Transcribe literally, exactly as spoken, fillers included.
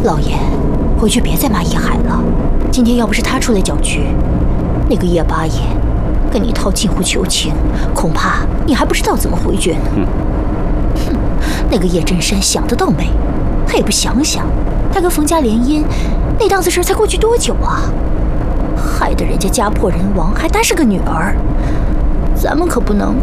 老爷，回去别再骂叶海了。今天要不是他出来搅局，那个叶八爷跟你套近乎求情，恐怕你还不知道怎么回绝呢。嗯、哼，那个叶真山想得倒美，他也不想想，他跟冯家联姻那档子事才过去多久啊？害得人家家破人亡，还单是个女儿，咱们可不能